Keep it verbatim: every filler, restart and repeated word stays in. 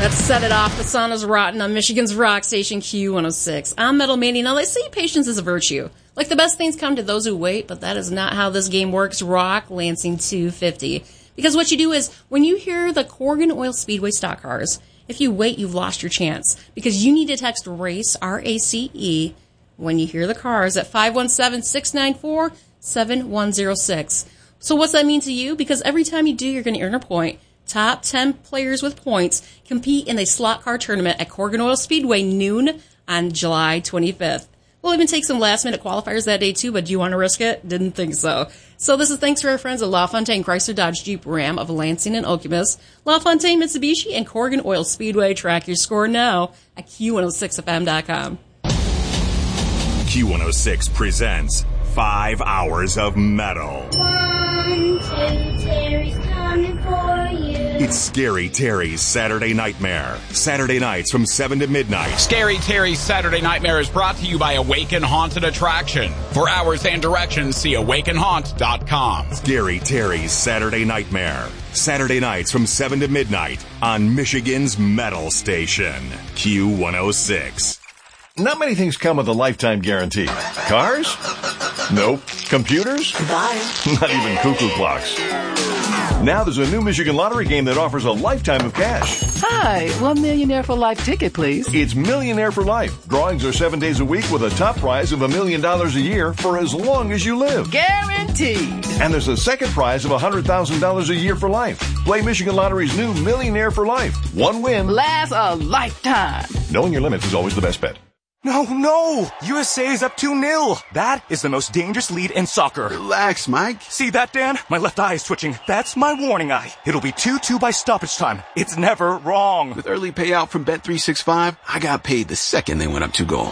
Let's set it off. The sun is rotten on Michigan's rock station Q one oh six. I'm Metal Mania. Now, they say patience is a virtue. Like, the best things come to those who wait, but that is not how this game works. Rock Lansing two fifty. Because what you do is, when you hear the Corgan Oil Speedway stock cars, if you wait, you've lost your chance. Because you need to text RACE, R A C E, when you hear the cars at five one seven, six nine four, seven one zero six. So what's that mean to you? Because every time you do, you're going to earn a point. Top ten players with points compete in a slot car tournament at Corgan Oil Speedway noon on July twenty-fifth. We'll even take some last-minute qualifiers that day, too, but do you want to risk it? Didn't think so. So this is thanks to our friends at LaFontaine Chrysler Dodge Jeep Ram of Lansing and Okemos, LaFontaine Mitsubishi, and Corgan Oil Speedway. Track your score now at Q one oh six F M dot com. Q one oh six presents Five Hours of Metal. One, two, Terry's coming for you. It's Scary Terry's Saturday Nightmare. Saturday nights from seven to midnight. Scary Terry's Saturday Nightmare is brought to you by Awaken Haunted Attraction. For hours and directions, see awaken haunt dot com. Scary Terry's Saturday Nightmare. Saturday nights from seven to midnight on Michigan's Metal Station. Q one oh six. Not many things come with a lifetime guarantee. Cars? Nope. Computers? Goodbye. Not even cuckoo clocks. Now there's a new Michigan Lottery game that offers a lifetime of cash. Hi, one Millionaire for Life ticket, please. It's Millionaire for Life. Drawings are seven days a week with a top prize of a million dollars a year for as long as you live. Guaranteed. And there's a second prize of one hundred thousand dollars a year for life. Play Michigan Lottery's new Millionaire for Life. One win lasts a lifetime. Knowing your limits is always the best bet. No, no! U S A is up two nil. That is the most dangerous lead in soccer. Relax, Mike. See that, Dan? My left eye is twitching. That's my warning eye. It'll be two two by stoppage time. It's never wrong. With early payout from Bet three sixty-five, I got paid the second they went up two goals.